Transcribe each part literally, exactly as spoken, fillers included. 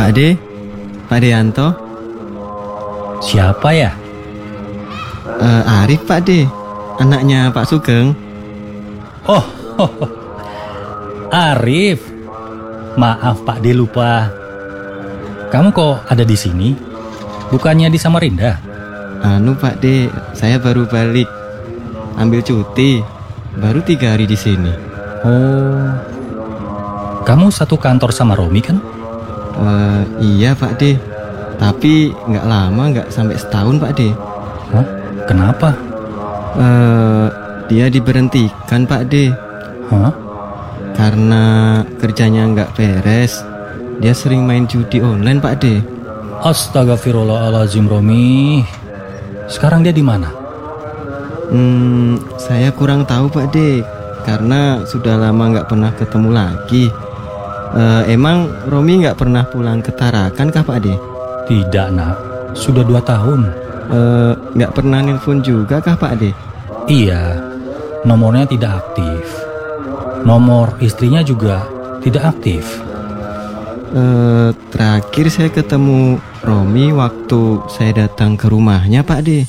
Pak De, Pak Deanto. Siapa ya? Uh, Arif Pak De, anaknya Pak Sugeng. Oh, oh, oh. Arif. Maaf Pak De, lupa. Kamu kok ada di sini? Bukannya di Samarinda? Anu Pak De, saya baru balik, ambil cuti, baru tiga hari di sini. Oh, kamu satu kantor sama Romi kan? Uh, iya Pak De, tapi nggak lama, nggak sampai setahun Pak De. Oh, kenapa? Uh, dia diberhentikan Pak De. Hah? Karena kerjanya nggak beres. Dia sering main judi online Pak De. Astagfirullahaladzim Romi. Sekarang dia di mana? Hmm, saya kurang tahu Pak De, karena sudah lama nggak pernah ketemu lagi. Uh, emang Romi nggak pernah pulang ke Tarakan kah Pak De? Tidak nak, sudah dua tahun. Uh, nggak pernah nelpon juga kah Pak De? Iya, nomornya tidak aktif. Nomor istrinya juga tidak aktif. Uh, terakhir saya ketemu Romi waktu saya datang ke rumahnya Pak De.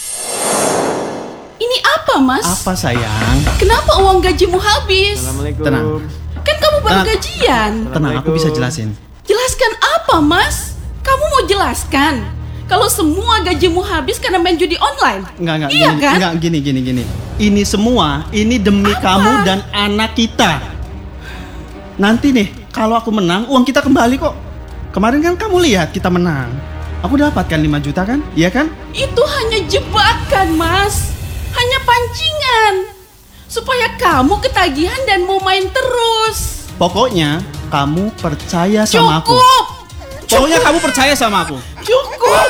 Ini apa Mas? Apa sayang? Kenapa uang gajimu habis? Assalamualaikum. Tenang. Kan kamu baru Tenang. gajian. Tenang, aku bisa jelasin. Jelaskan apa Mas? Kamu mau jelaskan kalau semua gajimu habis karena main judi online? Enggak, enggak, Iya gini, kan? enggak, gini, gini, gini. Ini semua, ini demi Apa? kamu dan anak kita. Nanti nih, kalau aku menang, uang kita kembali kok. Kemarin kan kamu lihat kita menang. Aku dapatkan lima juta kan? Iya kan? Itu hanya jebakan Mas. Hanya pancingan. Supaya kamu ketagihan dan mau main terus. Pokoknya, kamu percaya sama aku. Cukup! Pokoknya kamu percaya sama aku. Cukup!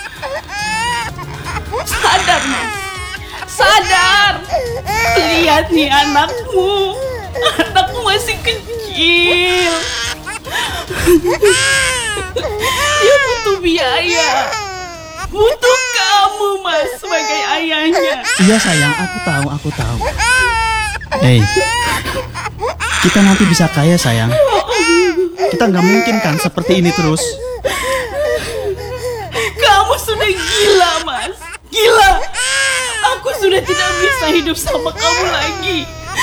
Sadar Mas. Sadar. Lihat nih anakmu. Anakmu masih kecil. Dia butuh biaya. Butuh kamu Mas sebagai ayahnya. Iya sayang, aku tahu, aku tahu. Hei, kita nanti bisa kaya sayang. Kita nggak mungkin kan seperti ini terus. Kamu sudah gila Mas. Gila. Aku sudah tidak bisa hidup sama kamu lagi.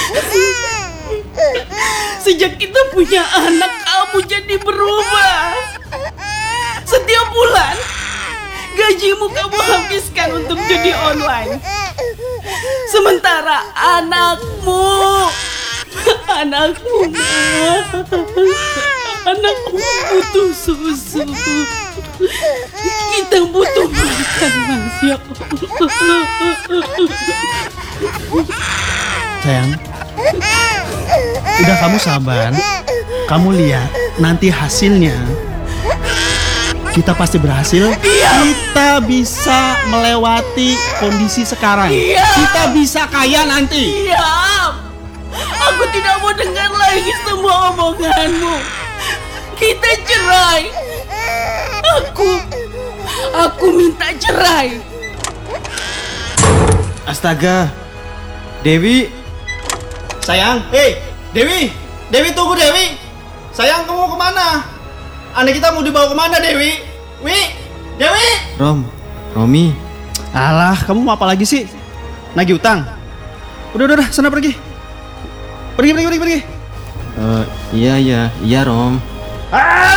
Sejak kita punya anak, kamu jadi berubah. Setiap bulan gajimu kamu habiskan untuk judi online. Sementara anakmu Anakmu Anakmu butuh susu. Kita butuh makan Mas, ya Allah. Sayang, udah kamu sabar. Kamu lihat nanti hasilnya. Kita pasti berhasil. Kita bisa melewati kondisi sekarang. Iya. Kita bisa kaya nanti. Diam. Aku tidak mau dengar lagi semua omonganmu. Kita cerai. Aku Aku minta cerai. Astaga, Dewi. Sayang, hei, Dewi, Dewi tunggu Dewi. Sayang, kamu mau kemana? Anak kita mau dibawa kemana Dewi? Wi, Dewi. Rom, Romi. Alah, kamu mau apa lagi sih? Nagih utang? Udah, udah, udah, sana pergi. Pergi, pergi, pergi, pergi. Uh, iya, iya, iya Rom. Ah!